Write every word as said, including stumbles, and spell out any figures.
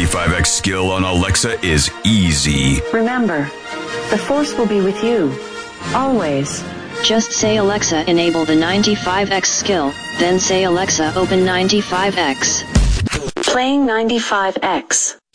ninety-five X skill on Alexa is easy. Remember, the Force will be with you. Always. Just say Alexa enable the ninety-five X skill, then say Alexa open ninety-five X. Playing ninety-five X.